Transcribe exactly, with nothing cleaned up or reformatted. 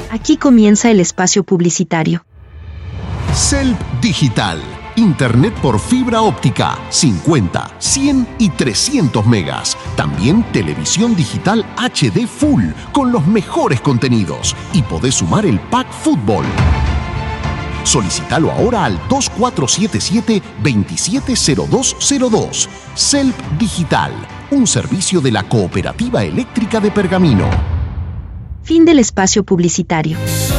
Aquí comienza el espacio publicitario. Celp Digital. Internet por fibra óptica, cincuenta, cien y trescientos megas. También televisión digital H D Full, con los mejores contenidos. Y podés sumar el Pack Fútbol. Solicítalo ahora al dos cuatro siete siete, dos siete cero dos cero dos. Celp Digital, un servicio de la Cooperativa Eléctrica de Pergamino. Fin del espacio publicitario.